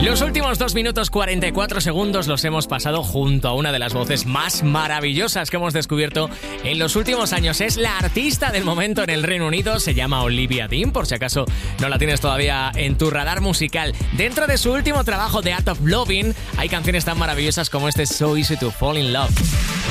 Los últimos 2 minutos 44 segundos los hemos pasado junto a una de las voces más maravillosas que hemos descubierto en los últimos años. Es la artista del momento en el Reino Unido, se llama Olivia Dean, por si acaso no la tienes todavía en tu radar musical. Dentro de su último trabajo, The Art of Loving, hay canciones tan maravillosas como este So Easy to Fall in Love.